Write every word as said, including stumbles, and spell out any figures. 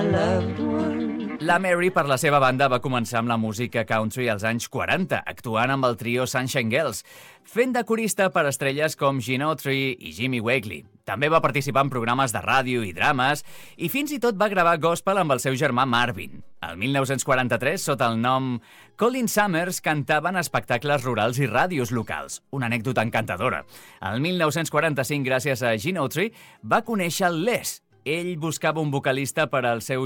loved one. La Mary, per la seva banda, va començar amb la música country als anys quaranta, actuant amb el trio Sunshine Girls, fent de corista per estrelles com Gene Autry i Jimmy Wakely. També va participar en programes de ràdio i drames i fins i tot va gravar gospel amb el seu germà Marvin. El mil nou-cents quaranta-tres, sota el nom Colin Summers, cantava en espectacles rurals i ràdios locals. Una anècdota encantadora. El mil nou-cents quaranta-cinc, gràcies a Gene Autry, va conèixer el Les. Ell buscava un vocalista per al seu